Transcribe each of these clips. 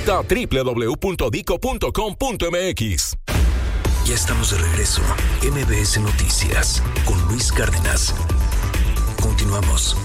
Visita www.dico.com.mx. Ya estamos de regreso. MBS Noticias con Luis Cárdenas. Continuamos.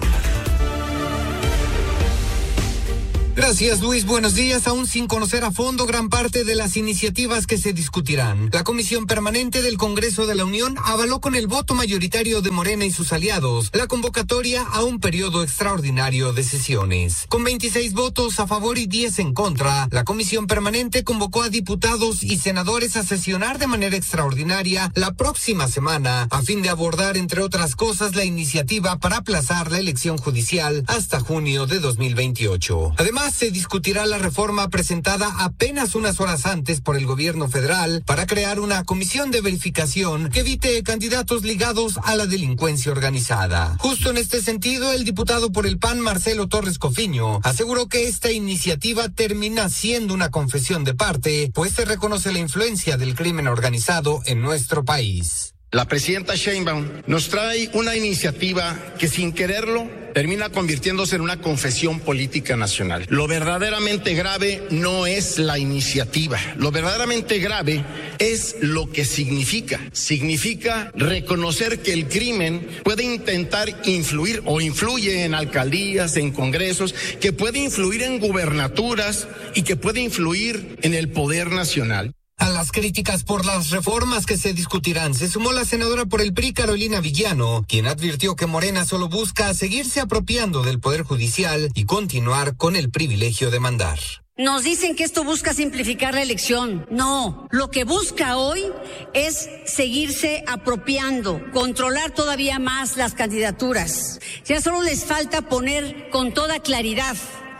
Gracias, Luis. Buenos días. Aún sin conocer a fondo gran parte de las iniciativas que se discutirán, la Comisión Permanente del Congreso de la Unión avaló con el voto mayoritario de Morena y sus aliados la convocatoria a un periodo extraordinario de sesiones. Con 26 votos a favor y 10 en contra, la Comisión Permanente convocó a diputados y senadores a sesionar de manera extraordinaria la próxima semana a fin de abordar, entre otras cosas, la iniciativa para aplazar la elección judicial hasta junio de 2028. Además, se discutirá la reforma presentada apenas unas horas antes por el gobierno federal para crear una comisión de verificación que evite candidatos ligados a la delincuencia organizada. Justo en este sentido, el diputado por el PAN, Marcelo Torres Cofiño, aseguró que esta iniciativa termina siendo una confesión de parte, pues se reconoce la influencia del crimen organizado en nuestro país. La presidenta Sheinbaum nos trae una iniciativa que sin quererlo termina convirtiéndose en una confesión política nacional. Lo verdaderamente grave no es la iniciativa, lo verdaderamente grave es lo que significa. Significa reconocer que el crimen puede intentar influir o influye en alcaldías, en congresos, que puede influir en gubernaturas y que puede influir en el poder nacional. A las críticas por las reformas que se discutirán se sumó la senadora por el PRI, Carolina Villano, quien advirtió que Morena solo busca seguirse apropiando del Poder Judicial y continuar con el privilegio de mandar. Nos dicen que esto busca simplificar la elección. No, lo que busca hoy es seguirse apropiando, controlar todavía más las candidaturas. Ya solo les falta poner con toda claridad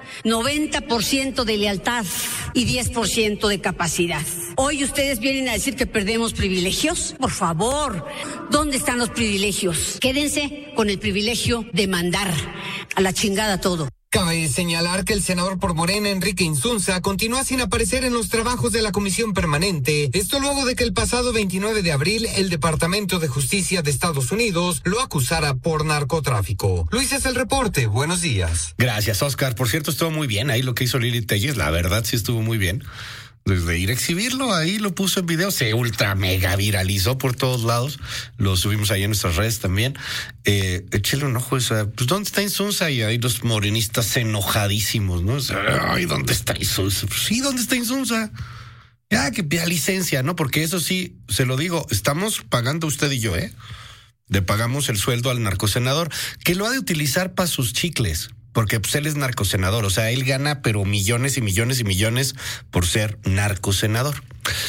90% de lealtad y 10% de capacidad. Hoy ustedes vienen a decir que perdemos privilegios. Por favor, ¿dónde están los privilegios? Quédense con el privilegio de mandar a la chingada todo. Cabe señalar que el senador por Morena, Enrique Insunza, continúa sin aparecer en los trabajos de la Comisión Permanente. Esto luego de que el pasado 29 de abril el Departamento de Justicia de Estados Unidos lo acusara por narcotráfico. Luis, es el reporte. Buenos días. Gracias, Oscar. Por cierto, estuvo muy bien ahí lo que hizo Lili Telles. La verdad, sí estuvo muy bien. Desde ir a exhibirlo, ahí lo puso en video, se ultra mega viralizó por todos lados, lo subimos ahí en nuestras redes también. Échale un ojo, pues ¿dónde está Insunza? Y ahí los morenistas enojadísimos, ¿no? Ay, ¿dónde está Insunza? Pues, sí, ¿dónde está Insunza? Ya, que pida licencia, ¿no? Porque eso sí, se lo digo, estamos pagando usted y yo, le pagamos el sueldo al narcosenador, que lo ha de utilizar para sus chicles. Porque pues él es narcosenador, o sea, él gana pero millones y millones y millones por ser narcosenador.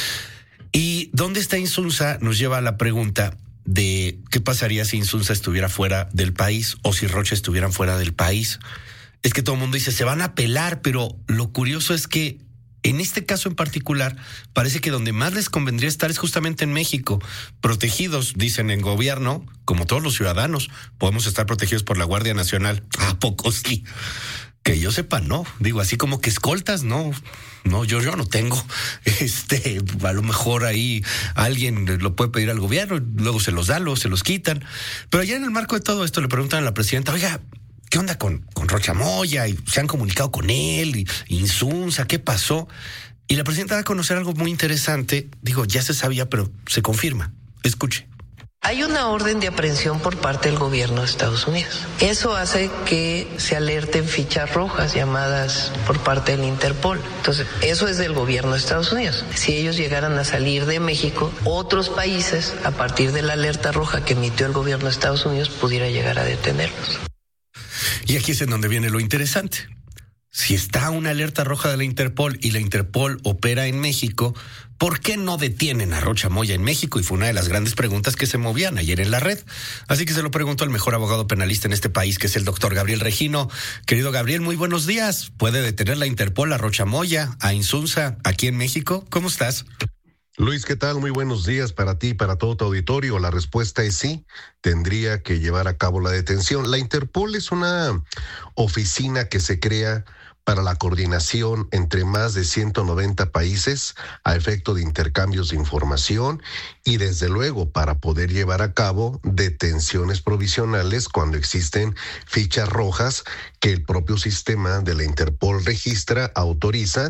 ¿Y dónde está Insunza? Nos lleva a la pregunta de qué pasaría si Insunza estuviera fuera del país o si Rocha estuvieran fuera del país. Es que todo el mundo dice, se van a pelar, pero lo curioso es que en este caso en particular, parece que donde más les convendría estar es justamente en México. Protegidos, dicen en gobierno, como todos los ciudadanos, podemos estar protegidos por la Guardia Nacional. ¿A poco sí? Que yo sepa, no. Digo, así como que escoltas, no, yo no tengo. A lo mejor ahí alguien lo puede pedir al gobierno, luego se los da, luego se los quitan. Pero ya en el marco de todo esto le preguntan a la presidenta, oiga, ¿qué onda con Rocha Moya? Y se han comunicado con él, y Insunza, ¿qué pasó? Y la presidenta da a conocer algo muy interesante. Digo, ya se sabía, pero se confirma. Escuche. Hay una orden de aprehensión por parte del gobierno de Estados Unidos. Eso hace que se alerten fichas rojas llamadas por parte del Interpol. Entonces, eso es del gobierno de Estados Unidos. Si ellos llegaran a salir de México, otros países, a partir de la alerta roja que emitió el gobierno de Estados Unidos, pudiera llegar a detenerlos. Y aquí es en donde viene lo interesante. Si está una alerta roja de la Interpol y la Interpol opera en México, ¿por qué no detienen a Rocha Moya en México? Y fue una de las grandes preguntas que se movían ayer en la red. Así que se lo pregunto al mejor abogado penalista en este país, que es el doctor Gabriel Regino. Querido Gabriel, muy buenos días. ¿Puede detener la Interpol a Rocha Moya, a Insunza, aquí en México? ¿Cómo estás? Luis, ¿qué tal? Muy buenos días para ti y para todo tu auditorio. La respuesta es sí, tendría que llevar a cabo la detención. La Interpol es una oficina que se crea para la coordinación entre más de 190 países a efecto de intercambios de información y desde luego para poder llevar a cabo detenciones provisionales cuando existen fichas rojas que el propio sistema de la Interpol registra, autoriza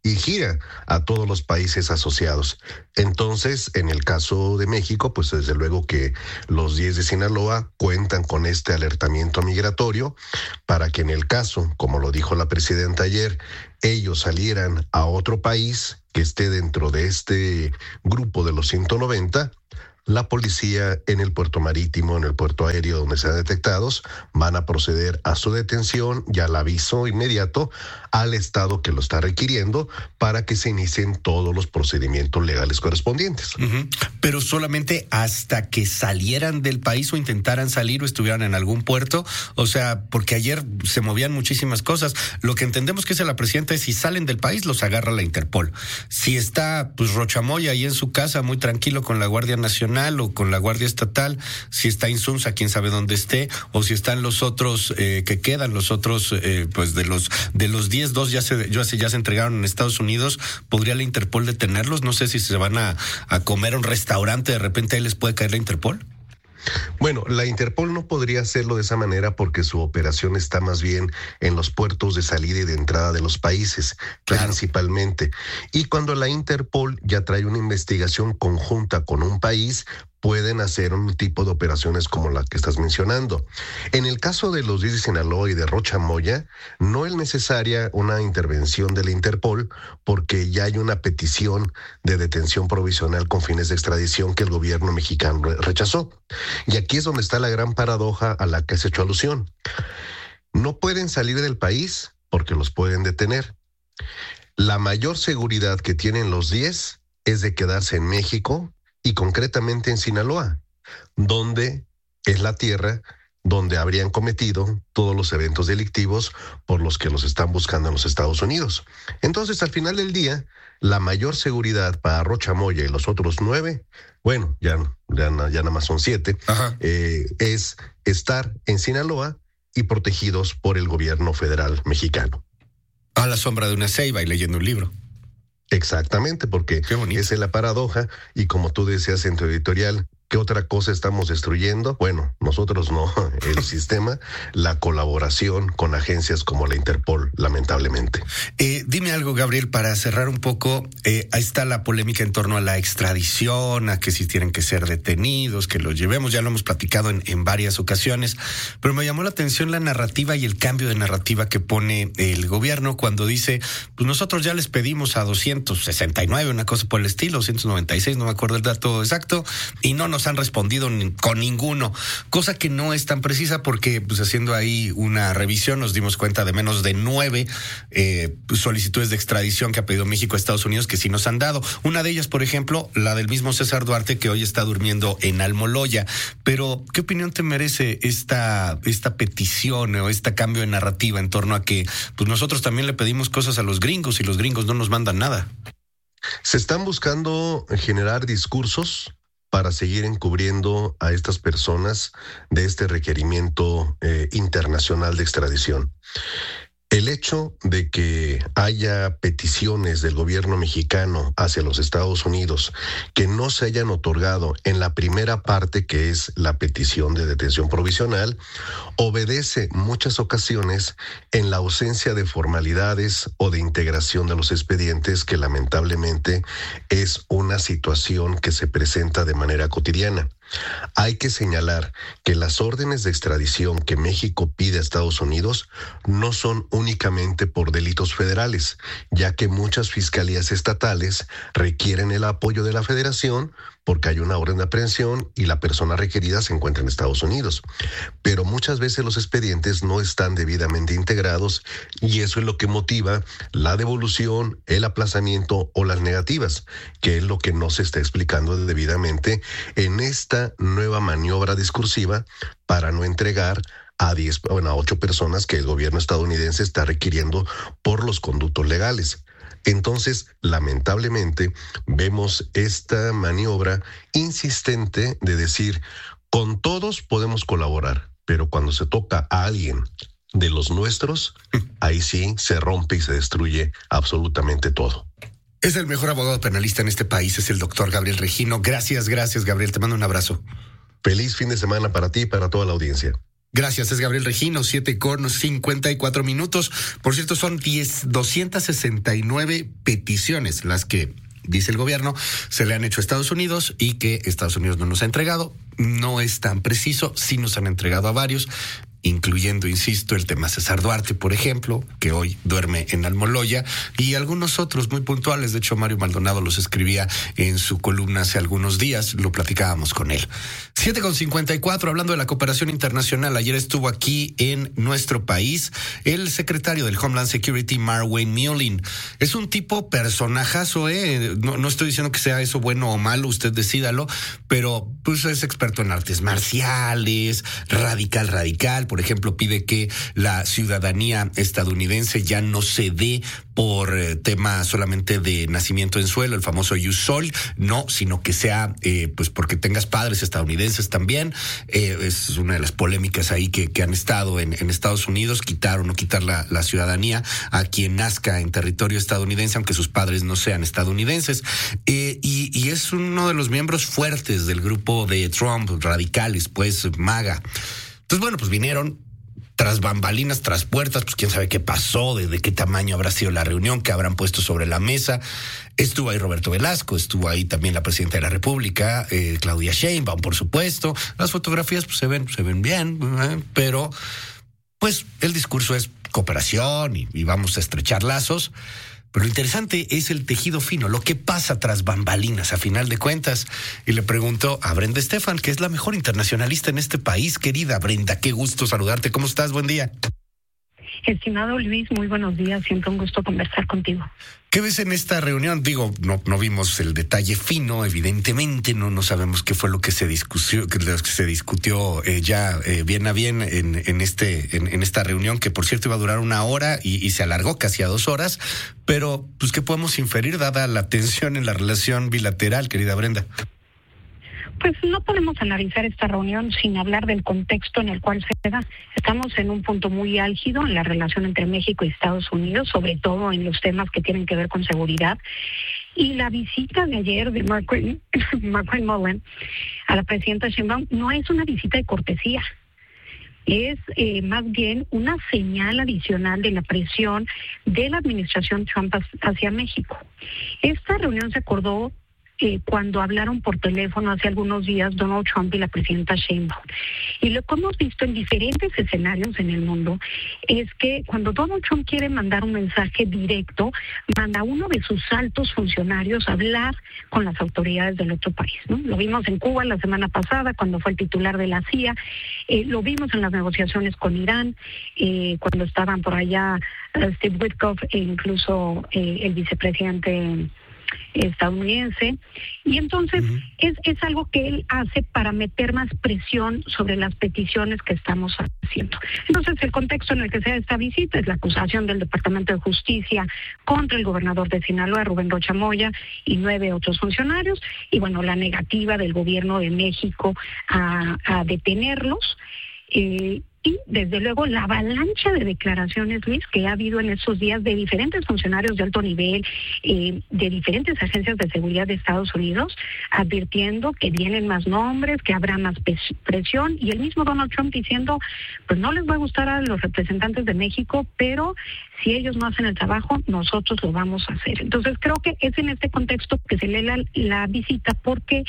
y gira a todos los países asociados. Entonces, en el caso de México, pues desde luego que los 10 de Sinaloa cuentan con este alertamiento migratorio para que en el caso, como lo dijo la presidenta ayer, ellos salieran a otro país que esté dentro de este grupo de los 190, la policía en el puerto marítimo, en el puerto aéreo donde sean detectados, van a proceder a su detención y al aviso inmediato al estado que lo está requiriendo para que se inicien todos los procedimientos legales correspondientes. Uh-huh. Pero solamente hasta que salieran del país o intentaran salir o estuvieran en algún puerto. O sea, porque ayer se movían muchísimas cosas. Lo que entendemos que dice la presidenta es si salen del país los agarra la Interpol. Si está pues Rochamoya ahí en su casa muy tranquilo con la Guardia Nacional o con la Guardia Estatal, si está Insunza, quién sabe dónde esté, o si están los otros que quedan, los otros pues de los 10, 2 ya se entregaron en Estados Unidos, ¿podría la Interpol detenerlos? No sé si se van a comer a un restaurante, de repente ahí les puede caer la Interpol. Bueno, la Interpol no podría hacerlo de esa manera porque su operación está más bien en los puertos de salida y de entrada de los países, claro, principalmente. Y cuando la Interpol ya trae una investigación conjunta con un país, pueden hacer un tipo de operaciones como la que estás mencionando. En el caso de los 10 de Sinaloa y de Rochamoya, no es necesaria una intervención de la Interpol porque ya hay una petición de detención provisional con fines de extradición que el gobierno mexicano rechazó. Y aquí es donde está la gran paradoja a la que has hecho alusión. No pueden salir del país porque los pueden detener. La mayor seguridad que tienen los 10 es de quedarse en México y concretamente en Sinaloa, donde es la tierra donde habrían cometido todos los eventos delictivos por los que los están buscando en los Estados Unidos. Entonces, al final del día, la mayor seguridad para Rochamoya y los otros 9, bueno, ya nada más son 7, es estar en Sinaloa y protegidos por el gobierno federal mexicano. A la sombra de una ceiba y leyendo un libro. Exactamente, porque esa es la paradoja y como tú decías en tu editorial, ¿qué otra cosa estamos destruyendo? Bueno, nosotros no, el sistema, la colaboración con agencias como la Interpol, lamentablemente. Dime algo, Gabriel, para cerrar un poco. Ahí está la polémica en torno a la extradición, a que si tienen que ser detenidos, que los llevemos, ya lo hemos platicado en varias ocasiones, pero me llamó la atención la narrativa y el cambio de narrativa que pone el gobierno cuando dice, pues nosotros ya les pedimos a 269, una cosa por el estilo, 296, no me acuerdo el dato exacto, y no nos han respondido con ninguno, cosa que no es tan precisa porque pues haciendo ahí una revisión nos dimos cuenta de menos de 9 solicitudes de extradición que ha pedido México a Estados Unidos que sí nos han dado. Una de ellas, por ejemplo, la del mismo César Duarte, que hoy está durmiendo en Almoloya. Pero, ¿qué opinión te merece esta petición o este cambio de narrativa en torno a que pues nosotros también le pedimos cosas a los gringos y los gringos no nos mandan nada? Se están buscando generar discursos para seguir encubriendo a estas personas de este requerimiento internacional de extradición. El hecho de que haya peticiones del gobierno mexicano hacia los Estados Unidos que no se hayan otorgado en la primera parte, que es la petición de detención provisional, obedece muchas ocasiones en la ausencia de formalidades o de integración de los expedientes, que lamentablemente es una situación que se presenta de manera cotidiana. Hay que señalar que las órdenes de extradición que México pide a Estados Unidos no son únicamente por delitos federales, ya que muchas fiscalías estatales requieren el apoyo de la Federación porque hay una orden de aprehensión y la persona requerida se encuentra en Estados Unidos. Pero muchas veces los expedientes no están debidamente integrados y eso es lo que motiva la devolución, el aplazamiento o las negativas, que es lo que no se está explicando debidamente en esta nueva maniobra discursiva para no entregar a 8 personas que el gobierno estadounidense está requiriendo por los conductos legales. Entonces, lamentablemente, vemos esta maniobra insistente de decir, con todos podemos colaborar, pero cuando se toca a alguien de los nuestros, ahí sí se rompe y se destruye absolutamente todo. Es el mejor abogado penalista en este país, es el doctor Gabriel Regino. Gracias, Gabriel. Te mando un abrazo. Feliz fin de semana para ti y para toda la audiencia. Gracias, es Gabriel Regino, 7:54. Por cierto, son 269 peticiones las que, dice el gobierno, se le han hecho a Estados Unidos y que Estados Unidos no nos ha entregado. No es tan preciso, sí nos han entregado a varios, incluyendo, insisto, el tema César Duarte, por ejemplo, que hoy duerme en Almoloya, y algunos otros muy puntuales. De hecho, Mario Maldonado los escribía en su columna hace algunos días, lo platicábamos con él. 7:54, hablando de la cooperación internacional, ayer estuvo aquí en nuestro país el secretario del Homeland Security, Marwayne Mullin. Es un tipo personajazo, no estoy diciendo que sea eso bueno o malo, usted decídalo, pero pues es experto en artes marciales, radical. Por ejemplo, pide que la ciudadanía estadounidense ya no se dé por tema solamente de nacimiento en suelo, el famoso Ius Soli, no, sino que sea pues porque tengas padres estadounidenses también. Es una de las polémicas ahí que han estado en Estados Unidos, quitar o no quitar la ciudadanía a quien nazca en territorio estadounidense, aunque sus padres no sean estadounidenses. Y es uno de los miembros fuertes del grupo de Trump, radicales, pues MAGA. Entonces, bueno, pues vinieron tras bambalinas, tras puertas, pues quién sabe qué pasó, de qué tamaño habrá sido la reunión, que habrán puesto sobre la mesa. Estuvo ahí Roberto Velasco, estuvo ahí también la presidenta de la República, Claudia Sheinbaum, por supuesto. Las fotografías pues se ven bien, pero pues el discurso es cooperación y vamos a estrechar lazos. Pero lo interesante es el tejido fino, lo que pasa tras bambalinas a final de cuentas. Y le pregunto a Brenda Estefan, que es la mejor internacionalista en este país. Querida Brenda, qué gusto saludarte. ¿Cómo estás? Buen día. Estimado Luis, muy buenos días. Siempre un gusto conversar contigo. ¿Qué ves en esta reunión? Digo, no vimos el detalle fino, evidentemente, no sabemos qué fue lo que se discutió, bien a bien en esta reunión, que por cierto iba a durar 1 hora y se alargó casi a 2 horas. Pero, pues, ¿qué podemos inferir dada la tensión en la relación bilateral, querida Brenda? Pues no podemos analizar esta reunión sin hablar del contexto en el cual se da. Estamos en un punto muy álgido en la relación entre México y Estados Unidos, sobre todo en los temas que tienen que ver con seguridad. Y la visita de ayer de Marwayne Mullin a la presidenta Sheinbaum no es una visita de cortesía. Es más bien una señal adicional de la presión de la administración Trump hacia México. Esta reunión se acordó cuando hablaron por teléfono hace algunos días Donald Trump y la presidenta Sheinbaum. Y lo que hemos visto en diferentes escenarios en el mundo es que cuando Donald Trump quiere mandar un mensaje directo, manda a uno de sus altos funcionarios a hablar con las autoridades del otro país, ¿no? Lo vimos en Cuba la semana pasada cuando fue el titular de la CIA, lo vimos en las negociaciones con Irán, cuando estaban por allá Steve Witkoff e incluso el vicepresidente estadounidense, y entonces es algo que él hace para meter más presión sobre las peticiones que estamos haciendo. Entonces el contexto en el que se da esta visita es la acusación del Departamento de Justicia contra el gobernador de Sinaloa, Rubén Rocha Moya, y 9 otros funcionarios, y bueno, la negativa del gobierno de México a detenerlos, y desde luego la avalancha de declaraciones, Luis, que ha habido en estos días de diferentes funcionarios de alto nivel, de diferentes agencias de seguridad de Estados Unidos, advirtiendo que vienen más nombres, que habrá más presión, y el mismo Donald Trump diciendo, pues no les va a gustar a los representantes de México, pero si ellos no hacen el trabajo, nosotros lo vamos a hacer. Entonces creo que es en este contexto que se lee la visita, porque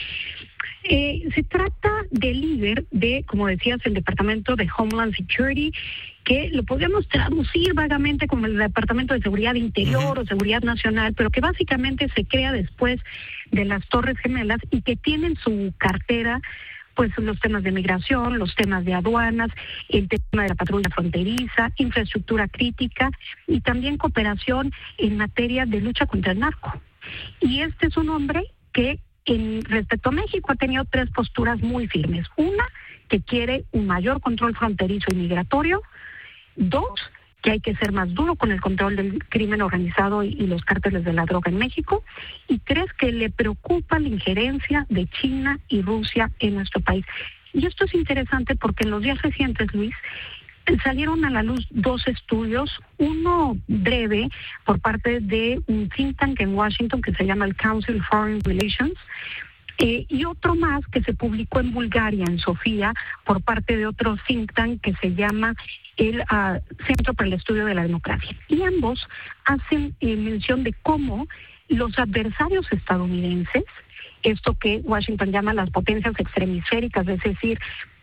se trata del líder de, como decías, el Departamento de Homeland Security, que lo podríamos traducir vagamente como el Departamento de Seguridad Interior o Seguridad Nacional, pero que básicamente se crea después de las Torres Gemelas y que tiene en su cartera pues los temas de migración, los temas de aduanas, el tema de la patrulla fronteriza, infraestructura crítica y también cooperación en materia de lucha contra el narco. Y este es un hombre que respecto a México ha tenido 3 posturas muy firmes. Una, que quiere un mayor control fronterizo y migratorio. 2, que hay que ser más duro con el control del crimen organizado y los cárteles de la droga en México. Y 3, que le preocupa la injerencia de China y Rusia en nuestro país. Y esto es interesante porque en los días recientes, Luis, salieron a la luz 2 estudios, uno breve por parte de un think tank en Washington que se llama el Council on Foreign Relations, Y otro más que se publicó en Bulgaria, en Sofía, por parte de otro think tank que se llama el Centro para el Estudio de la Democracia. Y ambos hacen mención de cómo los adversarios estadounidenses, esto que Washington llama las potencias extremisféricas, es decir,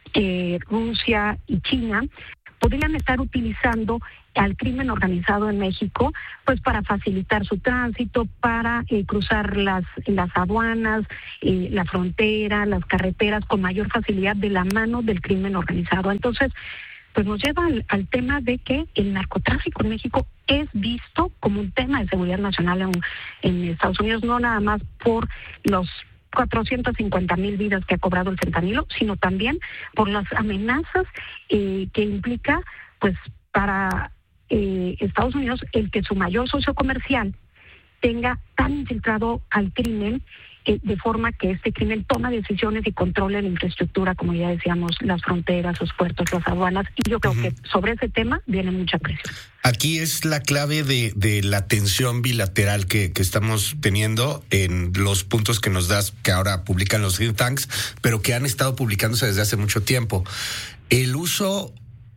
Rusia y China, podrían estar utilizando al crimen organizado en México, pues para facilitar su tránsito, para cruzar las aduanas, la frontera, las carreteras con mayor facilidad de la mano del crimen organizado. Entonces, pues nos lleva al tema de que el narcotráfico en México es visto como un tema de seguridad nacional en Estados Unidos, no nada más por los 450,000 vidas que ha cobrado el fentanilo, sino también por las amenazas que implica, pues, para Estados Unidos el que su mayor socio comercial tenga tan infiltrado al crimen, de forma que este crimen toma decisiones y controle la infraestructura, como ya decíamos, las fronteras, los puertos, las aduanas, y yo creo que sobre ese tema viene mucha presión. Aquí es la clave de la tensión bilateral que estamos teniendo en los puntos que nos das, que ahora publican los think tanks, pero que han estado publicándose desde hace mucho tiempo. El uso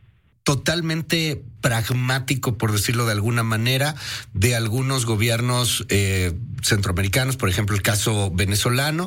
totalmente pragmático, por decirlo de alguna manera, de algunos gobiernos centroamericanos, por ejemplo el caso venezolano,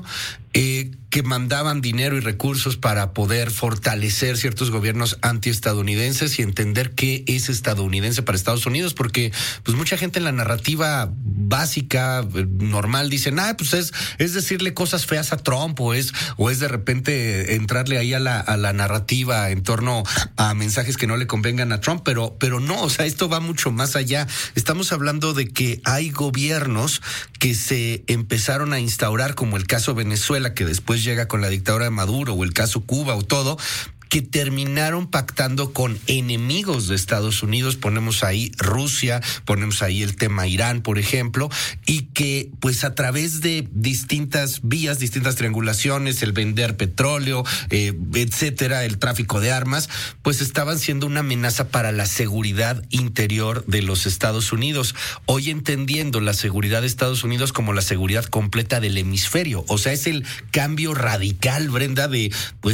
que mandaban dinero y recursos para poder fortalecer ciertos gobiernos antiestadounidenses y entender qué es estadounidense para Estados Unidos, porque pues mucha gente en la narrativa básica, normal, dicen, pues es decirle cosas feas a Trump, o es de repente entrarle ahí a la narrativa en torno a mensajes que no le convengan a Trump, pero no, o sea, esto va mucho más allá. Estamos hablando de que hay gobiernos que se empezaron a instaurar, como el caso Venezuela, que después llega con la dictadura de Maduro, o el caso Cuba, o todo, que terminaron pactando con enemigos de Estados Unidos. Ponemos ahí Rusia, ponemos ahí el tema Irán, por ejemplo, y que pues a través de distintas vías, distintas triangulaciones, el vender petróleo, etcétera, el tráfico de armas, pues estaban siendo una amenaza para la seguridad interior de los Estados Unidos. Hoy entendiendo la seguridad de Estados Unidos como la seguridad completa del hemisferio. O sea, es el cambio radical, Brenda, de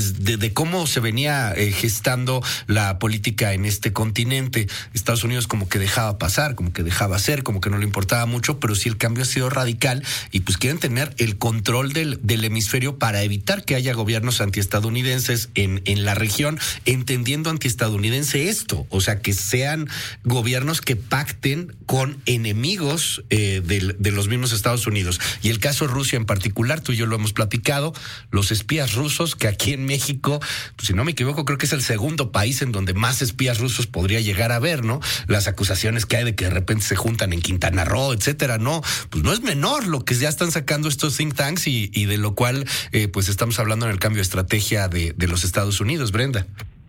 cómo se venía gestando la política en este continente. Estados Unidos como que dejaba pasar, como que dejaba hacer, como que no le importaba mucho, pero sí el cambio ha sido radical y pues quieren tener el control del hemisferio para evitar que haya gobiernos antiestadounidenses en la región, entendiendo antiestadounidense esto, o sea, que sean gobiernos que pacten con enemigos de los mismos Estados Unidos. Y el caso Rusia en particular, tú y yo lo hemos platicado, los espías rusos, que aquí en México, pues si no me equivoco, creo que es el segundo país en donde más espías rusos podría llegar a haber, ¿no? Las acusaciones que hay de que de repente se juntan en Quintana Roo, etcétera, no, pues no es menor lo que ya están sacando estos think tanks y de lo cual pues estamos hablando en el cambio de estrategia de los Estados Unidos, Brenda.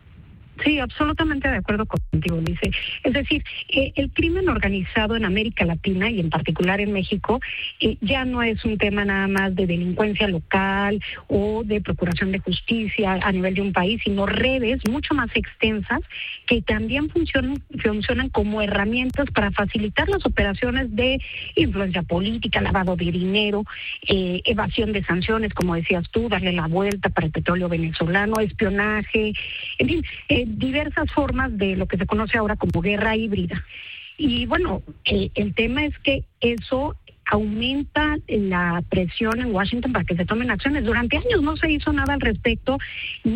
Sí, absolutamente de acuerdo contigo, Ulises. Es decir, el crimen organizado en América Latina y en particular en México ya no es un tema nada más de delincuencia local o de procuración de justicia a nivel de un país, sino redes mucho más extensas que también funcionan como herramientas para facilitar las operaciones de influencia política, lavado de dinero, evasión de sanciones, como decías tú, darle la vuelta para el petróleo venezolano, espionaje, en fin, diversas formas de lo que se conoce ahora como guerra híbrida. Y bueno, el tema es que eso aumenta la presión en Washington para que se tomen acciones. Durante años no se hizo nada al respecto, ni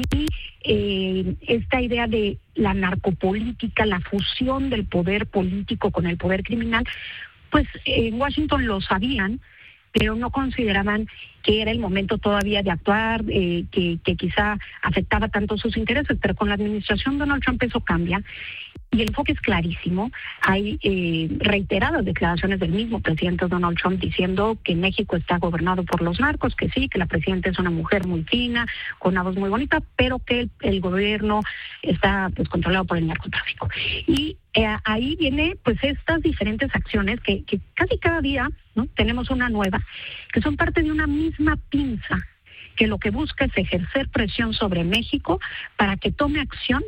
esta idea de la narcopolítica, la fusión del poder político con el poder criminal, pues en Washington lo sabían, pero no consideraban que era el momento todavía de actuar, que quizá afectaba tanto sus intereses, pero con la administración Donald Trump eso cambia y el enfoque es clarísimo. Hay reiteradas declaraciones del mismo presidente Donald Trump diciendo que México está gobernado por los narcos, que sí, que la presidenta es una mujer muy fina, con una voz muy bonita, pero que el gobierno está pues controlado por el narcotráfico. Y ahí viene pues estas diferentes acciones que casi cada día, ¿no?, tenemos una nueva, que son parte de una misma pinza, que lo que busca es ejercer presión sobre México para que tome acción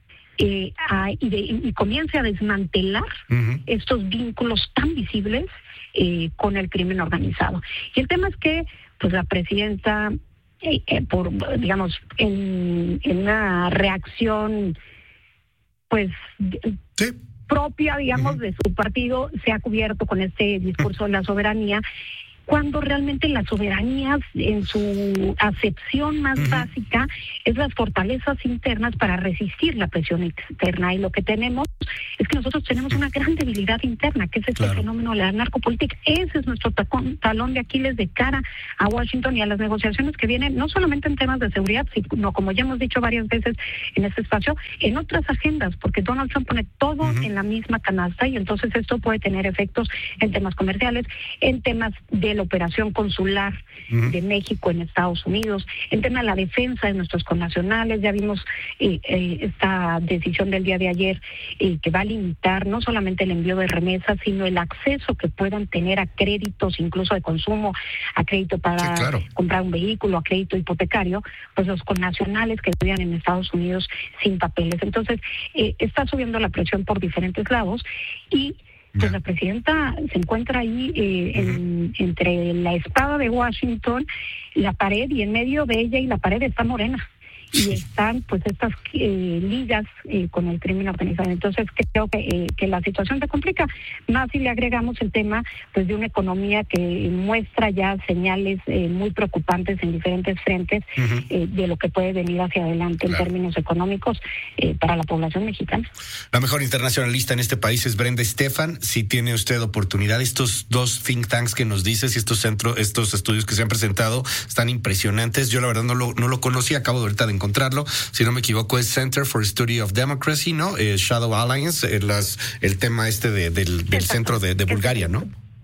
y comience a desmantelar estos vínculos tan visibles con el crimen organizado. Y el tema es que pues la presidenta, por digamos, en una reacción, pues sí, propia, digamos, de su partido, se ha cubierto con este discurso de la soberanía, cuando realmente la soberanía, en su acepción más básica, es las fortalezas internas para resistir la presión externa. Y lo que tenemos es que nosotros tenemos una gran debilidad interna, que es este fenómeno de la narcopolítica. Ese es nuestro talón de Aquiles de cara a Washington y a las negociaciones que vienen, no solamente en temas de seguridad, sino, como ya hemos dicho varias veces en este espacio, en otras agendas, porque Donald Trump pone todo en la misma canasta, y entonces esto puede tener efectos en temas comerciales, en temas de la operación consular de México en Estados Unidos, en tema de la defensa de nuestros connacionales. Ya vimos esta decisión del día de ayer que va a limitar no solamente el envío de remesas, sino el acceso que puedan tener a créditos, incluso de consumo, a crédito para comprar un vehículo, a crédito hipotecario, pues los connacionales que vivan en Estados Unidos sin papeles. Entonces, está subiendo la presión por diferentes lados, y pues la presidenta se encuentra ahí entre la espada de Washington, la pared, y en medio de ella y la pared está Morena. Y están pues estas ligas con el crimen organizado. Entonces creo que la situación se complica, más si le agregamos el tema pues de una economía que muestra ya señales muy preocupantes en diferentes frentes de lo que puede venir hacia adelante en términos económicos para la población mexicana. La mejor internacionalista en este país es Brenda Estefan. Si tiene usted oportunidad, estos dos think tanks que nos dices y estos estudios que se han presentado están impresionantes. Yo la verdad no lo conocía, acabo de ahorita de encontrarlo. Si no me equivoco, es Center for Study of Democracy, ¿no? Shadow Alliance, el tema del centro de Bulgaria, ¿no?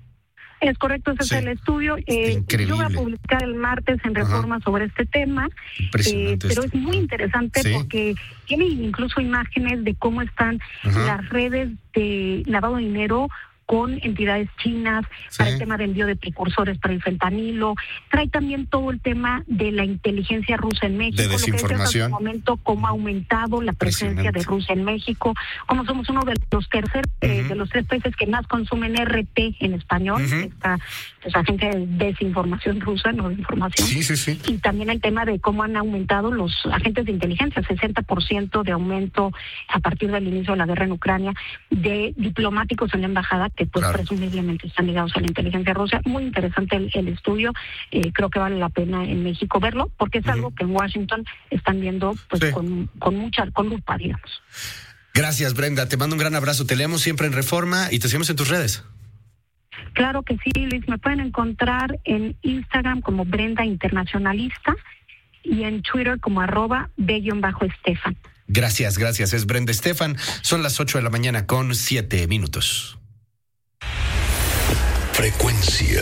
Es correcto, ese es el estudio. Yo voy a publicar el martes en Reforma sobre este tema, pero es muy interesante porque tiene incluso imágenes de cómo están las redes de lavado de dinero con entidades chinas, para el tema de envío de precursores para el fentanilo. Trae también todo el tema de la inteligencia rusa en México, de desinformación. Lo que en momento cómo ha aumentado la presencia de Rusia en México, como somos uno de los de los tres países que más consumen RT en español, esta agencia de desinformación rusa, no de información. Y también el tema de cómo han aumentado los agentes de inteligencia, 60% de aumento a partir del inicio de la guerra en Ucrania, de diplomáticos en la embajada que pues presumiblemente están ligados a la inteligencia rusa. Muy interesante el estudio, creo que vale la pena en México verlo, porque es algo que en Washington están viendo pues con lupa, digamos. Gracias, Brenda, te mando un gran abrazo, te leemos siempre en Reforma y te seguimos en tus redes. Claro que sí, Luis, me pueden encontrar en Instagram como Brenda Internacionalista y en Twitter como @b_Estefan. Gracias, es Brenda Estefan. Son las 8:07 a.m. Frecuencia